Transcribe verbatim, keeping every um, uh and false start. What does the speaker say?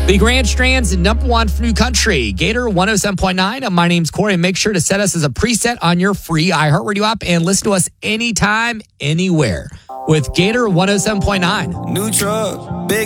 The Grand Strand's number one for New Country, Gator one oh seven point nine. My name's Corey, and make sure to set us as a preset on your free iHeartRadio app and listen to us anytime, anywhere with Gator one oh seven point nine. New truck, big